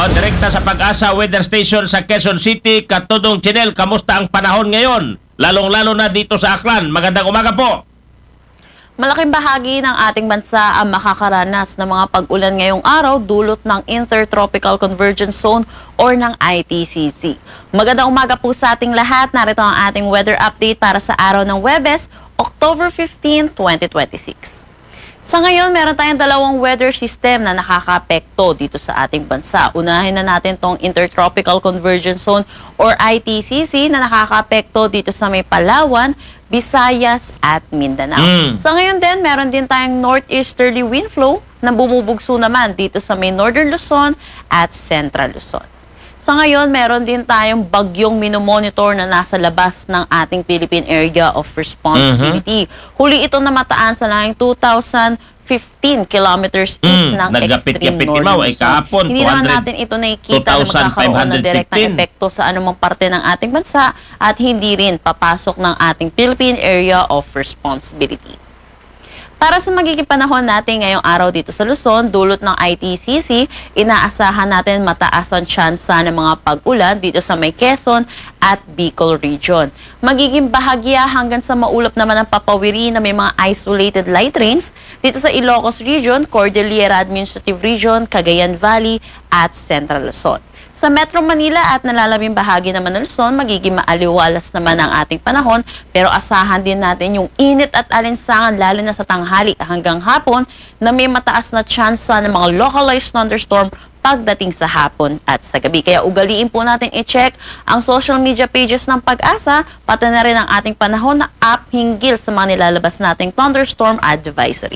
direkta sa Pag-asa Weather Station sa Quezon City. Katudong Chinel, kamusta ang panahon ngayon? Lalong-lalo na dito sa Aklan. Magandang umaga po. Malaking bahagi ng ating bansa ang makakaranas ng mga pag-ulan ngayong araw dulot ng Intertropical Convergence Zone or ng ITCZ. Magandang umaga po sa ating lahat. Narito ang ating weather update para sa araw ng Huwebes, October 15, 2026. Sa ngayon, meron tayong dalawang weather system na nakakaapekto dito sa ating bansa. Unahin na natin tong Intertropical Convergence Zone or ITCZ na nakakaapekto dito sa may Palawan, Visayas at Mindanao. Sa ngayon din, meron din tayong northeasterly wind flow na bumubugso naman dito sa may Northern Luzon at Central Luzon. Sa ngayon, meron din tayong bagyong minomonitor na nasa labas ng ating Philippine Area of Responsibility. Huli ito na mataan sa langing 2,015 kilometers east ng extreme Northern Luzon. Hindi naman natin ito nakikita na magkakaroon ng direktang epekto sa anumang parte ng ating bansa at hindi rin papasok ng ating Philippine Area of Responsibility. Para sa magiging panahon natin ngayong araw dito sa Luzon, dulot ng ITCZ, inaasahan natin mataas ang tsansa ng mga pag-ulan dito sa may Quezon at Bicol region. Magiging bahagya hanggang sa maulap naman ang papawiri na may mga isolated light rains dito sa Ilocos region, Cordillera Administrative Region, Cagayan Valley at Central Luzon. Sa Metro Manila at nalalabing bahagi naman ng Luzon, magiging maaliwalas naman ang ating panahon, pero asahan din natin yung init at alinsangan lalo na sa tanghali hanggang hapon na may mataas na tsansa ng mga localized thunderstorm pagdating sa hapon at sa gabi. Kaya ugaliin po natin i-check ang social media pages ng Pag-asa, pati na rin ang ating panahon na app hinggil sa mga nilalabas nating thunderstorm advisory.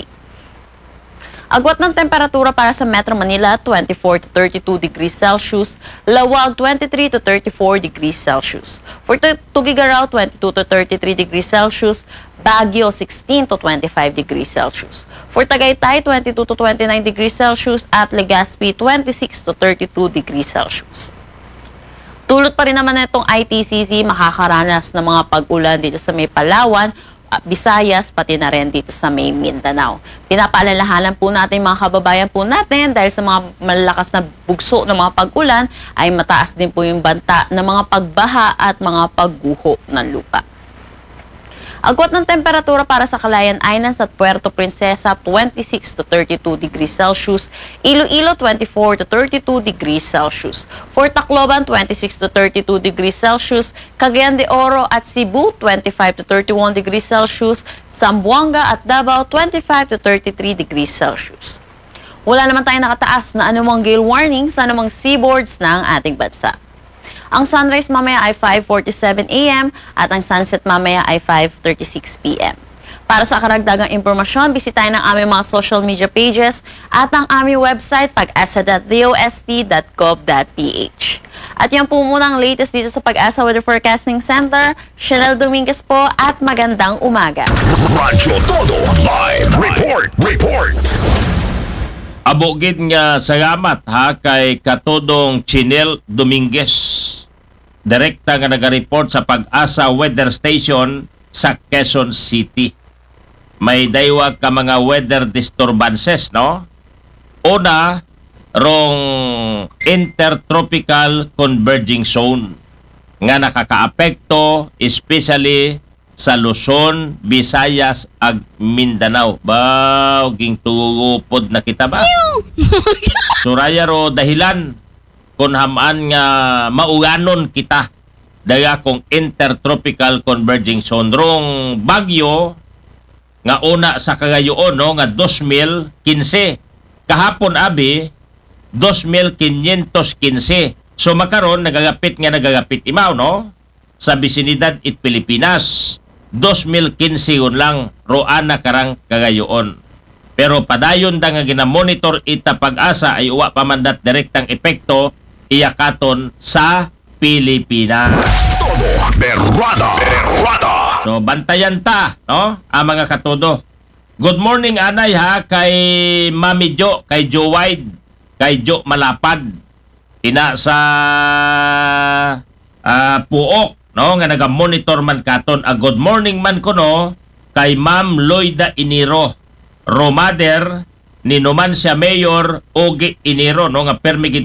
Agwat ng temperatura para sa Metro Manila, 24 to 32 degrees Celsius. Lawag, 23 to 34 degrees Celsius. For Tugigaraw, 22 to 33 degrees Celsius. Baguio, 16 to 25 degrees Celsius. For Tagaytay, 22 to 29 degrees Celsius. At Legazpi, 26 to 32 degrees Celsius. Tulot pa rin naman itong ITCZ, makakaranas ng mga pag-ulan dito sa may Palawan, Visayas, pati na rin dito sa may Mindanao. Pinapaalalahanan po natin mga kababayan po natin dahil sa mga malakas na bugso ng mga pag-ulan ay mataas din po yung banta ng mga pagbaha at mga pagguho ng lupa. Agwat ng temperatura para sa Calayan Islands at Puerto Princesa, 26 to 32 degrees Celsius. Iloilo, 24 to 32 degrees Celsius. For Tacloban, 26 to 32 degrees Celsius. Cagayan de Oro at Cebu, 25 to 31 degrees Celsius. Zamboanga at Davao, 25 to 33 degrees Celsius. Wala naman tayong nakataas na anumang gale warning sa anumang seaboards ng ating bansa. Ang sunrise mamaya ay 5:47 a.m. at ang sunset mamaya ay 5:36 p.m. Para sa karagdagang impormasyon, bisitahin ang aming mga social media pages at ang aming website pag-asa.dost.gov.ph. At yan po muna ang latest dito sa Pag-asa Weather Forecasting Center. Chanel Dominguez po at magandang umaga. Radyo Todo Live Report. Abogid nga salamat ha kay Katodong Chinel Dominguez. Direkta nga naga-report sa Pag-asa Weather Station sa Quezon City. May daywag ka mga weather disturbances, no? Una, rong Intertropical Converging Zone nga nakakaapekto especially sa Luzon, Visayas ag Mindanao. Baw, ging tugupod na kita ba? Suraya ro dahilan kung hamaan nga mauganon kita daga kong Intertropical Converging Zone. Rong bagyo nga una sa kagayoon, no, nga 2015. Kahapon abi 2,515. So makaron nagagapit imaw, no? Sa bisinidad it Pilipinas 2015 yun lang roana karang kagayoon. Pero padayon da nga ginamonitor ita Pag-asa ay uwa pamandat direktang epekto iyakaton sa Pilipinas. Todo Berrada. So bantayan ta, no? Ang mga katodo. Good morning anay ha kay Mami Jo, kay Jo Wide, kay Jo Malapad. Ina sa Puok, no, nga naga-monitor man katon. A good morning man ko, no, kay Ma'am Loida Iniro, Romader ni Numancia Mayor Ogie Iniro, no, nga permigid